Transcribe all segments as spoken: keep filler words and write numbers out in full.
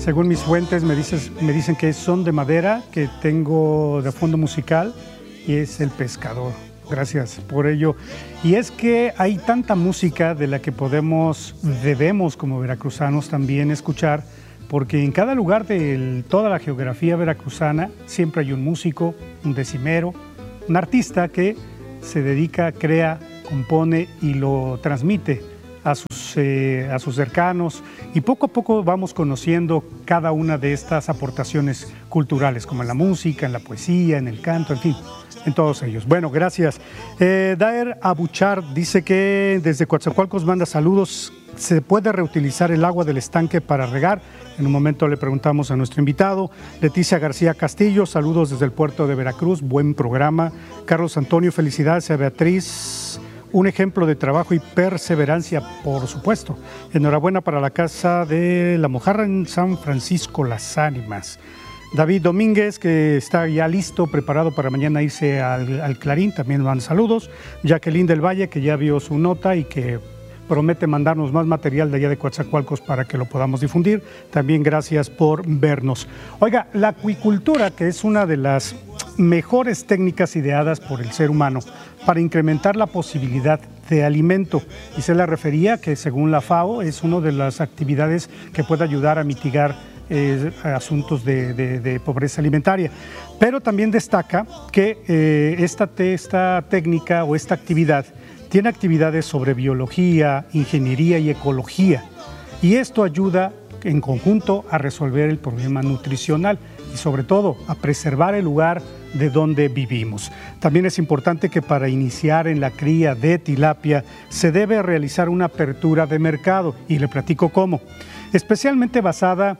según mis fuentes me, dices, me dicen que son de madera, que tengo de fondo musical, y es El Pescador. Gracias por ello. Y es que hay tanta música de la que podemos, debemos como veracruzanos también escuchar, porque en cada lugar de toda la geografía veracruzana siempre hay un músico, un decimero, un artista que se dedica, crea, compone y lo transmite a sus, eh, a sus cercanos, y poco a poco vamos conociendo cada una de estas aportaciones culturales, como en la música, en la poesía, en el canto, en fin, en todos ellos. Bueno, gracias. Eh, Daer Abuchar dice que desde Coatzacoalcos manda saludos. ¿Se puede reutilizar el agua del estanque para regar? En un momento le preguntamos a nuestro invitado. Leticia García Castillo, saludos desde el puerto de Veracruz, buen programa. Carlos Antonio, felicidades a Beatriz, un ejemplo de trabajo y perseverancia, por supuesto. Enhorabuena para la Casa de la Mojarra en San Francisco Las Ánimas. David Domínguez, que está ya listo, preparado para mañana irse al, al Clarín, también van saludos. Jacqueline del Valle, que ya vio su nota y que promete mandarnos más material de allá de Coatzacoalcos para que lo podamos difundir. También gracias por vernos. Oiga, la acuicultura, que es una de las mejores técnicas ideadas por el ser humano para incrementar la posibilidad de alimento, y se le refería que según la FAO es una de las actividades que puede ayudar a mitigar eh, asuntos de, de, de pobreza alimentaria. Pero también destaca que eh, esta, esta técnica o esta actividad tiene actividades sobre biología, ingeniería y ecología, y esto ayuda en conjunto a resolver el problema nutricional y sobre todo a preservar el lugar de donde vivimos. También es importante que para iniciar en la cría de tilapia se debe realizar una apertura de mercado, y le platico cómo, especialmente basada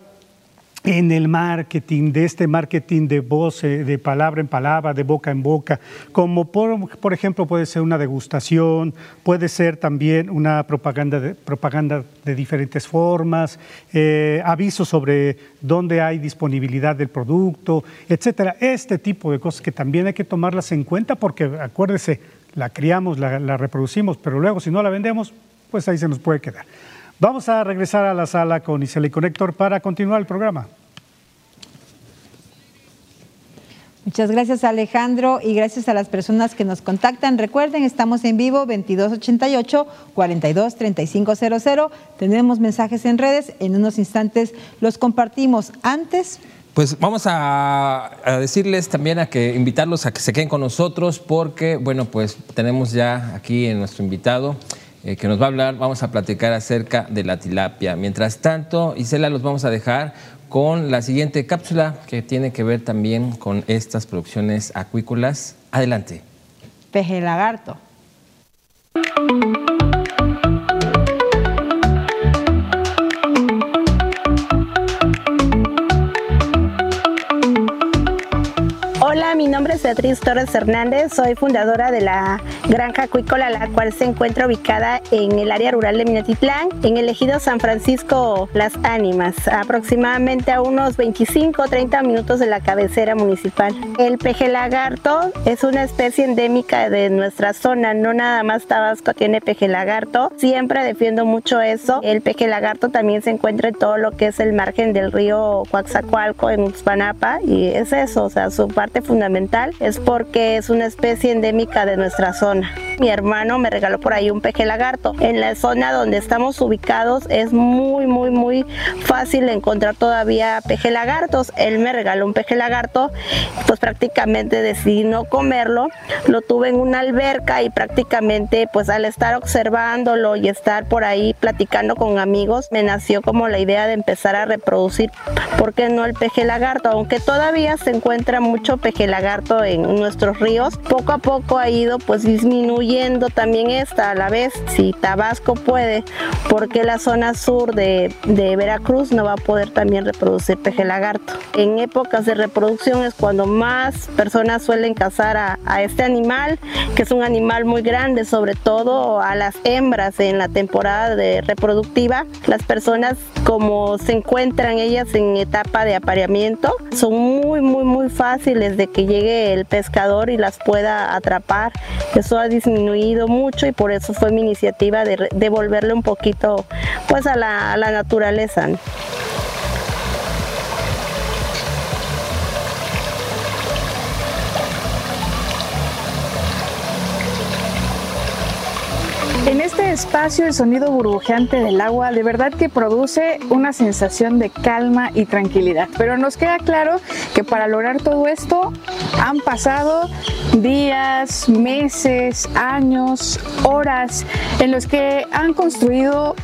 en el marketing, de este marketing de voz, de palabra en palabra, de boca en boca, como por, por ejemplo puede ser una degustación, puede ser también una propaganda de, propaganda de diferentes formas, eh, avisos sobre dónde hay disponibilidad del producto, etcétera. Este tipo de cosas que también hay que tomarlas en cuenta, porque acuérdese, la criamos, la, la reproducimos, pero luego si no la vendemos, pues ahí se nos puede quedar. Vamos a regresar a la sala con Isela y con Héctor para continuar el programa. Muchas gracias, Alejandro, y gracias a las personas que nos contactan. Recuerden, estamos en vivo, veintidós ochenta y ocho, cuarenta y dos, treinta y cinco cero cero. Tenemos mensajes en redes, en unos instantes los compartimos. Antes... Pues vamos a, a decirles también, a que invitarlos a que se queden con nosotros, porque, bueno, pues tenemos ya aquí en nuestro invitado Eh, que nos va a hablar, vamos a platicar acerca de la tilapia. Mientras tanto, Isela, los vamos a dejar con la siguiente cápsula que tiene que ver también con estas producciones acuícolas. Adelante. Peje lagarto. Hola, mi nombre es Beatriz Torres Hernández, soy fundadora de la granja acuícola, la cual se encuentra ubicada en el área rural de Minatitlán, en el ejido San Francisco Las Ánimas, aproximadamente a unos veinticinco a treinta minutos de la cabecera municipal. El peje lagarto es una especie endémica de nuestra zona, no nada más Tabasco tiene peje lagarto, siempre defiendo mucho eso. El peje lagarto también se encuentra en todo lo que es el margen del río Coatzacoalco en Uxpanapa, y es eso, o sea, su parte fundamental es porque es una especie endémica de nuestra zona. Mi hermano me regaló por ahí un peje lagarto. En la zona donde estamos ubicados es muy muy muy fácil encontrar todavía peje lagartos. Él me regaló un peje lagarto, pues prácticamente decidí no comerlo. Lo tuve en una alberca y prácticamente pues al estar observándolo y estar por ahí platicando con amigos, me nació como la idea de empezar a reproducir, ¿por qué no el peje lagarto? Aunque todavía se encuentra mucho peje lagarto en nuestros ríos, poco a poco ha ido pues disminuyendo también esta a la vez. Si Tabasco puede, ¿por qué la zona sur de, de Veracruz no va a poder también reproducir peje lagarto? En épocas de reproducción es cuando más personas suelen cazar a, a este animal, que es un animal muy grande, sobre todo a las hembras en la temporada de reproductiva. Las personas, como se encuentran ellas en etapa de apareamiento, son muy muy muy fáciles de que llegue el pescador y las pueda atrapar. Eso ha disminuido mucho y por eso fue mi iniciativa de devolverle un poquito pues a la, a la naturaleza. En este espacio el sonido burbujeante del agua de verdad que produce una sensación de calma y tranquilidad, pero nos queda claro que para lograr todo esto han pasado días, meses, años, horas en los que han construido